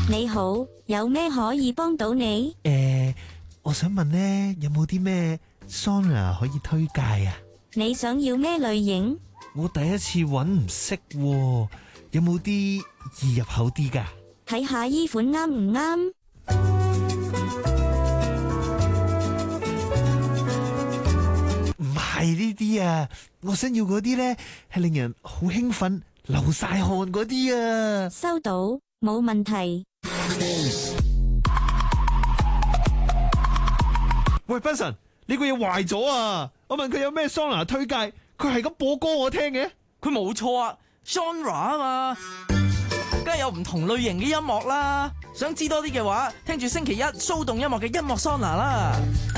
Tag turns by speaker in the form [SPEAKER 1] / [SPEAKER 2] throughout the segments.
[SPEAKER 1] 你好，有咩可以幫到你？
[SPEAKER 2] 我想問呢，有冇啲咩 sauna 可以推介啊？
[SPEAKER 1] 你想要咩類型？
[SPEAKER 2] 我第一次揾唔識喎，有冇啲易入口啲㗎？
[SPEAKER 1] 睇下衣款啱唔啱？
[SPEAKER 2] 唔係呢啲啊，我想要嗰啲呢，係令人好興奮、流晒汗嗰啲啊！
[SPEAKER 1] 收到，冇問題。
[SPEAKER 2] 喂，斌神，呢個嘢壞咗啊！我問佢有咩 sauna 推介，佢係咁播歌我聽嘅。
[SPEAKER 3] 佢冇錯啊 ，genre 啊嘛，梗係有唔同類型嘅音樂啦。想知多啲嘅話，聽住星期一騷動音樂嘅音樂 sauna 啦。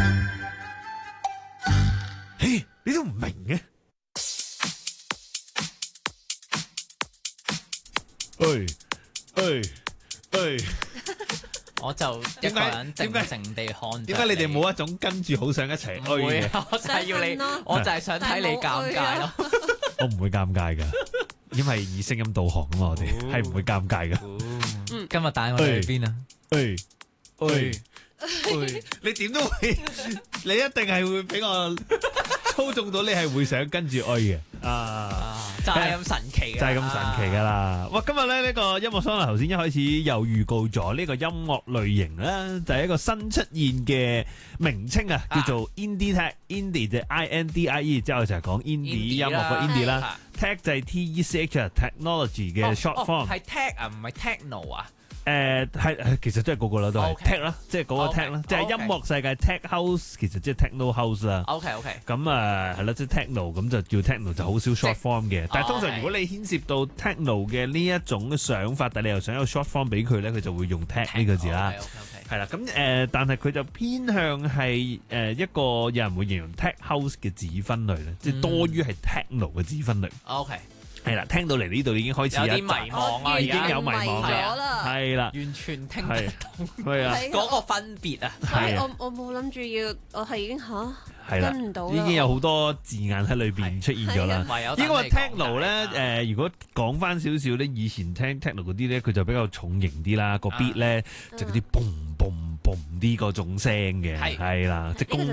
[SPEAKER 2] 嘿，你都唔明嘅。
[SPEAKER 3] 我就一個人靜靜地看。
[SPEAKER 2] 點解你哋冇一種跟住好想一齊
[SPEAKER 3] 唔會啊？我就係要你，我就係想睇你尷尬咯。
[SPEAKER 2] 我唔會尷尬噶，因為以聲音導航啊嘛，我哋係唔會尷尬噶。
[SPEAKER 3] 今日帶我哋去邊啊？
[SPEAKER 2] 你點都會，你一定係會俾我操縱到，你係會想跟住嘅
[SPEAKER 3] 就係咁神奇嘅，
[SPEAKER 2] 就係咁神奇噶啦！哇，今日咧呢個音樂桑拿頭先一開始又預告咗呢個音樂類型啦，就係一個新出現嘅名稱啊，叫做 Indie Tech。Indie 就 INDIE， 之後就係講 Indie 音樂個 Indie 啦。Tech 就係 TECH，Technology 嘅 short form。
[SPEAKER 3] 係 Tech 啊，唔係 Techno 啊。
[SPEAKER 2] 係其實都係個個啦，都係 tech 啦，即係嗰個 tech 啦，即係音樂世界 tech house，其實即係 techno house 啦。
[SPEAKER 3] OK。
[SPEAKER 2] 咁係啦，即係 techno，咁就叫 techno，就好少 short form 嘅。但係通常如果你牽涉到 techno 嘅呢一種想法，但係你又想有 short form 俾佢咧，佢就會用 tech 呢個字啦。係啦，咁但係佢就偏向係一個有人會形容 tech house 嘅子分類咧，即係多於係 techno 嘅子分類。
[SPEAKER 3] OK。
[SPEAKER 2] 係啦，聽到嚟呢度已經開始
[SPEAKER 3] 有啲迷茫啊，
[SPEAKER 2] 已經有迷茫
[SPEAKER 4] 啦，
[SPEAKER 2] 係啦，
[SPEAKER 3] 完全聽唔到
[SPEAKER 2] 係啊，
[SPEAKER 3] 嗰個分別啊，
[SPEAKER 4] 係我冇諗住要，我係已經跟唔到，
[SPEAKER 2] 已經有好多字眼喺裏邊出現咗啦。應該話 techno 咧，如果講翻少少咧，以前聽 techno 嗰啲咧，佢就比較重型啲啦，個 beat 咧就嗰啲 boom boom boom 啲嗰種聲嘅，係啦，即係工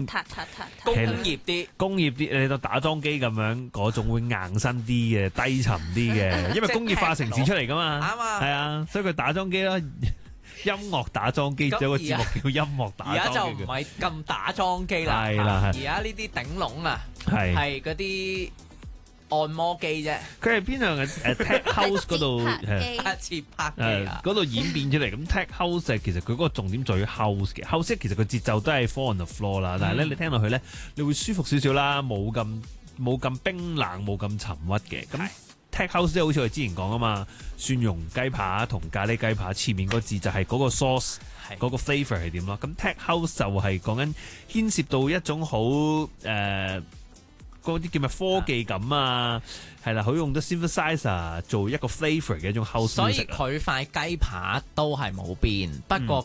[SPEAKER 2] 業啲，你當打樁機咁樣嗰種會硬身啲嘅、低沉啲嘅，因為工業化城市出嚟噶嘛，
[SPEAKER 3] 啱啊，
[SPEAKER 2] 係啊，所以佢打樁機啦。音樂打樁機，有個節目叫音樂打樁機。
[SPEAKER 3] 而家就唔係咁打樁機啦，
[SPEAKER 2] 係啦，
[SPEAKER 3] 而家呢啲頂籠啊，係嗰啲按摩機啫。
[SPEAKER 2] 佢係偏向tech house 嗰度
[SPEAKER 3] 節拍機
[SPEAKER 2] 嗰度演變出嚟。咁 tech house 其實佢嗰個重點在於 house 嘅 house，其實個節奏都係 fall on the floor 啦。但係咧，你聽落去咧，你會舒服少少啦，冇咁冰冷，冇咁沉鬱嘅。咁Tech House 即係好似我哋之前講啊嘛，蒜蓉雞扒同咖喱雞扒前面個字就係嗰個 sauce， 嗰個 flavour 係點咯。咁 Tech House 就係講緊牽涉到一種好嗰啲叫咩科技感啊，係啦，好用得 synthesizer 做一個 flavour 嘅一種 house music。
[SPEAKER 3] 所以佢塊雞扒都係冇變，不過